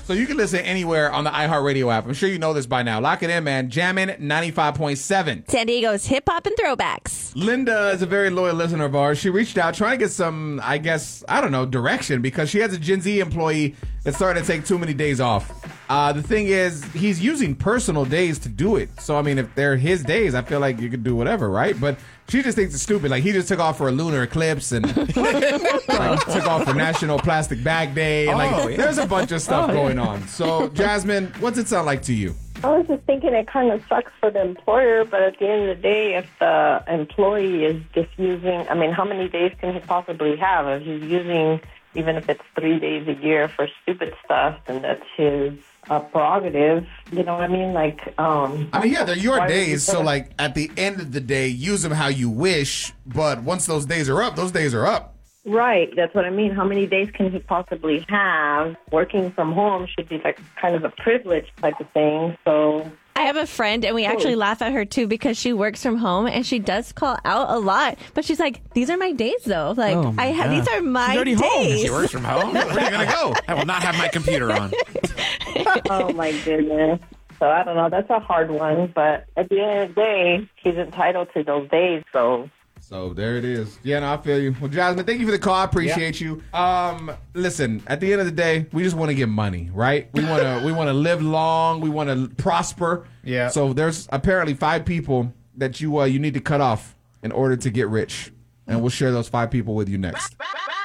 So you can listen anywhere on the iHeartRadio app. I'm sure you know this by now. Lock it in, man. Jammin' 95.7. San Diego's hip-hop and throwbacks. Linda is a very loyal listener of ours. She reached out trying to get some, I guess, I don't know, direction because she has a Gen Z employee that's starting to take too many days off. The thing is, he's using personal days to do it. So, I mean, if they're his days, I feel like you could do whatever, right? But she just thinks it's stupid. Like, he just took off for a lunar eclipse and like, took off for National Plastic Bag Day. And, there's a bunch of stuff going on. So, Jasmine, what's it sound like to you? I was just thinking it kind of sucks for the employer, but at the end of the day, if the employee is just using, I mean, how many days can he possibly have? If he's using, even if it's 3 days a year for stupid stuff, then that's his prerogative. You know what I mean? Like, I mean, yeah, they're your days. So, like, at the end of the day, use them how you wish. But once those days are up, those days are up. Right. That's what I mean. How many days can he possibly have? Working from home should be like kind of a privilege type of thing. So I have a friend, and we actually laugh at her, too, because she works from home, and she does call out a lot. But she's like, these are my days, though. Like, these are my days. Home. She works from home. Where are you going to go? I will not have my computer on. Oh, my goodness. So I don't know. That's a hard one. But at the end of the day, he's entitled to those days. So there it is. Yeah, no, I feel you. Well, Jasmine, thank you for the call. I appreciate you. Listen, at the end of the day, we just want to get money, right? We want to live long. We want to prosper. Yeah. So there's apparently 5 people that you need to cut off in order to get rich, and we'll share those 5 people with you next.